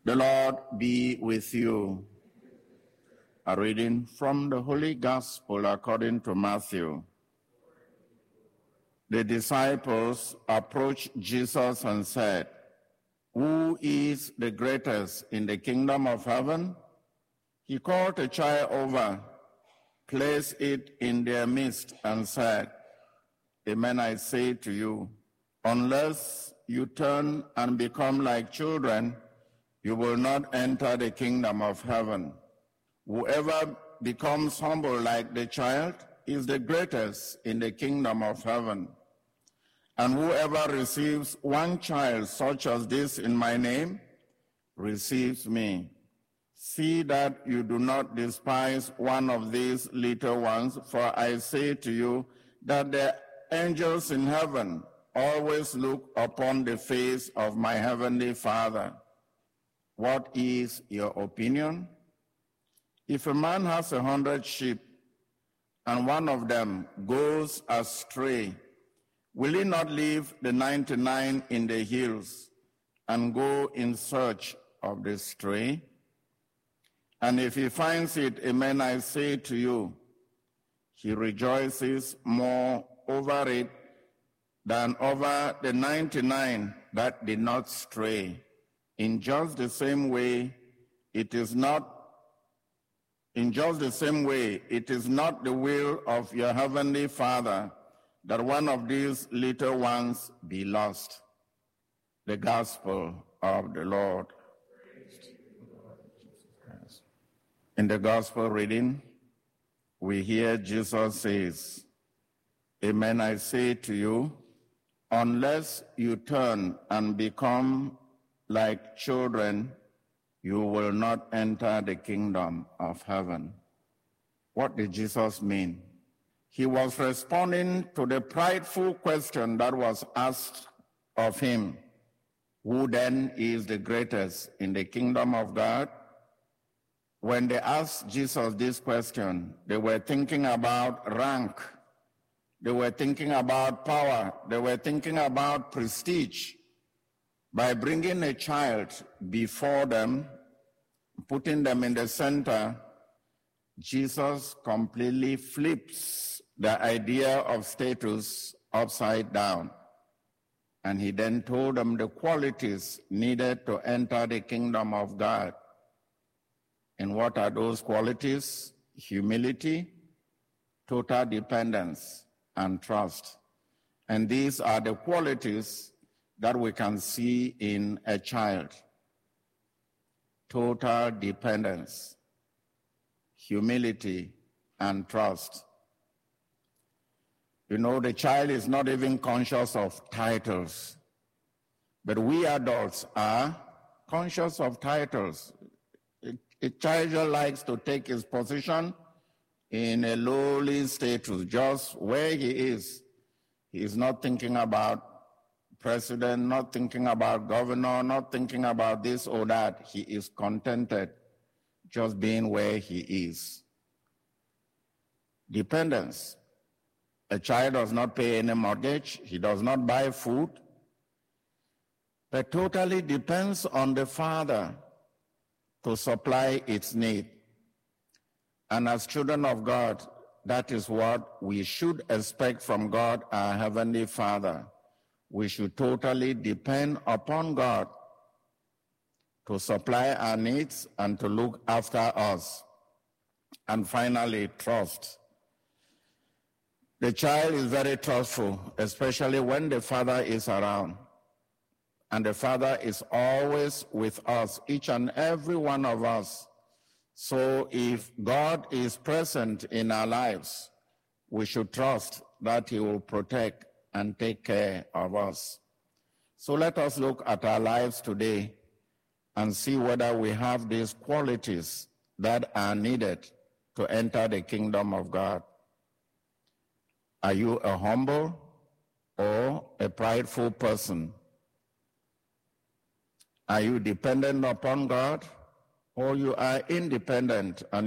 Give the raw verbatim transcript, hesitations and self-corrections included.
The Lord be with you. A reading from the Holy Gospel according to Matthew. The disciples approached Jesus and said, "Who is the greatest in the kingdom of heaven?" He called a child over, placed it in their midst, and said, "Amen, I say to you, unless you turn and become like children, you will not enter the kingdom of heaven. Whoever becomes humble like the child is the greatest in the kingdom of heaven. And whoever receives one child such as this in my name receives me. See that you do not despise one of these little ones, for I say to you that the angels in heaven always look upon the face of my heavenly Father. What is your opinion? If a man has a hundred sheep and one of them goes astray, will he not leave the ninety-nine in the hills and go in search of the stray? And if he finds it, amen, I say to you, he rejoices more over it than over the ninety-nine that did not stray. In just the same way, it is not In just the same way, it is not the will of your heavenly Father that one of these little ones be lost." The Gospel of the Lord. In the Gospel reading, we hear Jesus says, "Amen, I say to you, unless you turn and become like children, you will not enter the kingdom of heaven." What did Jesus mean? He was responding to the prideful question that was asked of him. Who then is the greatest in the kingdom of God? When they asked Jesus this question, they were thinking about rank. They were thinking about power. They were thinking about prestige. By bringing a child before them, putting them in the center, Jesus completely flips the idea of status upside down. And he then told them the qualities needed to enter the kingdom of God. And what are those qualities? Humility, total dependence, and trust. And these are the qualities that we can see in a child. Total dependence, humility, and trust. You know, the child is not even conscious of titles, but we adults are conscious of titles. A, a child just likes to take his position in a lowly status, just where he is. He is not thinking about president, not thinking about governor, not thinking about this or that. He is contented just being where he is. Dependence. A child does not pay any mortgage. He does not buy food, but totally depends on the father to supply its need. And as children of God, that is what we should expect from God, our Heavenly Father. We should totally depend upon God to supply our needs and to look after us. And finally, trust. The child is very trustful, especially when the father is around. And the father is always with us, each and every one of us. So if God is present in our lives, we should trust that he will protect and take care of us. So let us look at our lives today and see whether we have these qualities that are needed to enter the kingdom of God. Are you a humble or a prideful person? Are you dependent upon God, or you are independent and